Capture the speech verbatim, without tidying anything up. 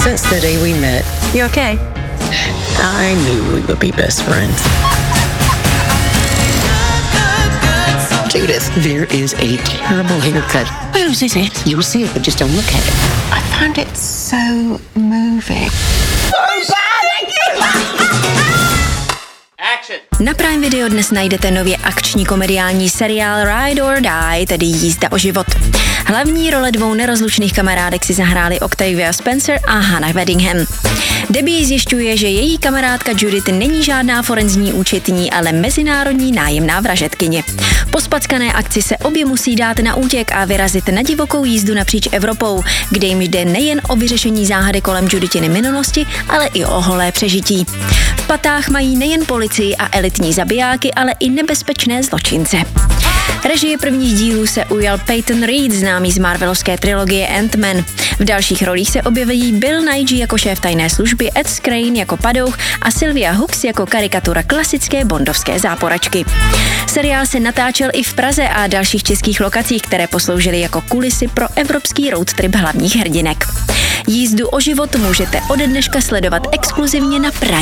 Since the day we met. You okay? I knew we would be best friends. Judith, there is a terrible haircut. Whose is it? You'll see it, but just don't look at it. I found it so moving. So bad! Na Prime Video dnes najdete nově akční komediální seriál Ride or Die, tedy Jízda o život. Hlavní role dvou nerozlučných kamarádek si zahráli Octavia Spencer a Hannah Waddingham. Debbie zjišťuje, že její kamarádka Judith není žádná forenzní účetní, ale mezinárodní nájemná vražedkyně. Po spackané akci se obě musí dát na útěk a vyrazit na divokou jízdu napříč Evropou, kde jim jde nejen o vyřešení záhady kolem Judithiny minulosti, ale i o holé přežití. V patách mají nejen policii a elitní zabijáky, ale i nebezpečné zločince. Režie prvních dílů se ujal Peyton Reed, známý z marvelovské trilogie Ant-Man. V dalších rolích se objeví Bill Nighy jako šéf tajné služby, Ed Skrein jako padouch a Sylvia Hooks jako karikatura klasické bondovské záporačky. Seriál se natáčel i v Praze a dalších českých lokacích, které posloužily jako kulisy pro evropský road trip hlavních hrdinek. Jízdu o život můžete ode dneška sledovat exkluzivně na Prime.